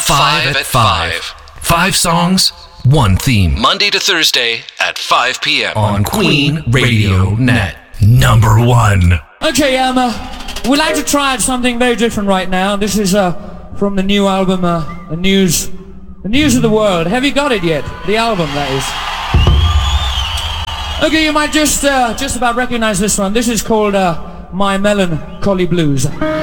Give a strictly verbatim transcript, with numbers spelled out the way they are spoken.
Five at Five. Five songs, one theme. Monday to Thursday at five p.m. on Queen Radio Net. Number one. Okay, um, uh, we'd like to try something very different right now. This is uh, from the new album, uh, The News, The News of the World. Have you got it yet? The album, that is. Okay, you might just uh, just about recognize this one. This is called uh, My Melancholy Blues.